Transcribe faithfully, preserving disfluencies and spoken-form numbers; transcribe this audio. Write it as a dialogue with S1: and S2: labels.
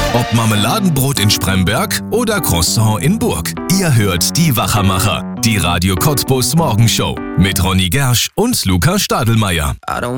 S1: Ob Marmeladenbrot in Spremberg oder Croissant in Burg. Ihr hört die Wachermacher, die Radio Cottbus Morgenshow mit Ronny Gersch und Lukas Stadelmeier.